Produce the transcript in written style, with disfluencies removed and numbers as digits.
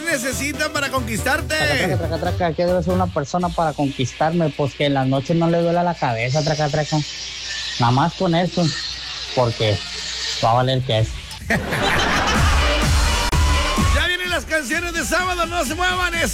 ¿Qué necesitan para conquistarte? Traca, ¿qué debe ser una persona para conquistarme? Pues que en las noches no le duela la cabeza, traca. Nada más con eso, porque va a valer que es. Ya vienen las canciones de sábado, no se muevan.